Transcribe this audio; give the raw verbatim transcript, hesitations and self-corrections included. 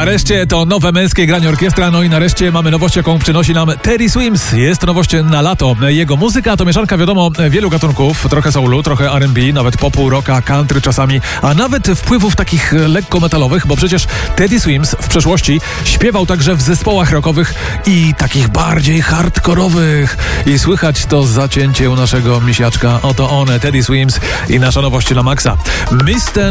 Nareszcie to nowe męskie granie orkiestra, no i nareszcie mamy nowość, jaką przynosi nam Teddy Swims. Jest to nowość na lato. Jego muzyka to mieszanka, wiadomo, wielu gatunków, trochę soulu, trochę R and B, nawet popu, rocka, country czasami, a nawet wpływów takich lekko metalowych, bo przecież Teddy Swims w przeszłości śpiewał także w zespołach rockowych i takich bardziej hardkorowych. I słychać to zacięcie u naszego misiaczka. Oto one, Teddy Swims i nasza nowość na maksa. mister